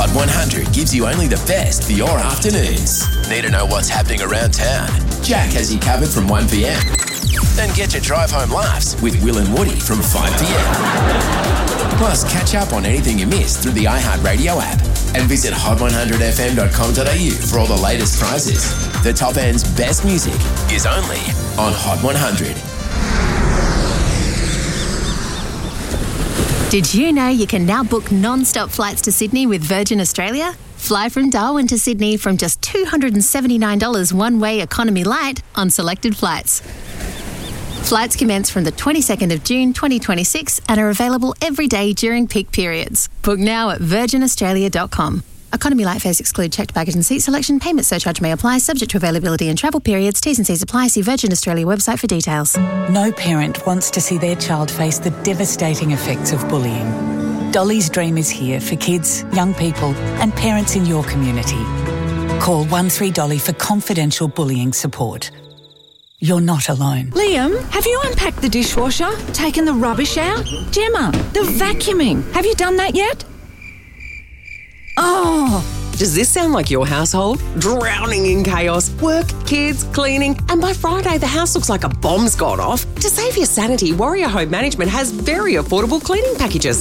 Hot 100 gives you only the best for your afternoons. Need to know what's happening around town? Jack has you covered from 1 p.m. Then get your drive home laughs with Will and Woody from 5 p.m. Plus, catch up on anything you missed through the iHeartRadio app and visit hot100fm.com.au for all the latest prizes. The Top End's best music is only on Hot 100. Did you know you can now book non-stop flights to Sydney with Virgin Australia? Fly from Darwin to Sydney from just $279 one-way economy light on selected flights. Flights commence from the 22nd of June 2026 and are available every day during peak periods. Book now at virginaustralia.com. Economy light fares exclude checked baggage and seat selection. Payment surcharge may apply, subject to availability and travel periods. T's and C's apply. See Virgin Australia website for details. No parent wants to see their child face the devastating effects of bullying. Dolly's Dream is here for kids, young people and parents in your community. Call 13Dolly for confidential bullying support. You're not alone. Liam, have you unpacked the dishwasher? Taken the rubbish out? Gemma, the vacuuming. Have you done that yet? Oh. Does this sound like your household? Drowning in chaos, work, kids, cleaning, and by Friday the house looks like a bomb's gone off? To save your sanity, Warrior Home Management has very affordable cleaning packages.